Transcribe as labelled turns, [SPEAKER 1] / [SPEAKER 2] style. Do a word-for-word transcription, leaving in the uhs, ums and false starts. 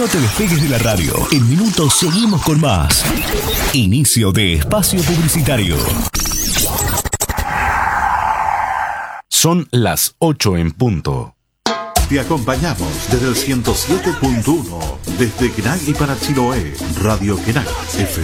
[SPEAKER 1] No te despegues de la radio. En minutos seguimos con más. Inicio de espacio publicitario. Son las ocho en punto.
[SPEAKER 2] Te acompañamos desde el ciento siete punto uno, desde Kenai y para Chiloé, Radio Kenai, F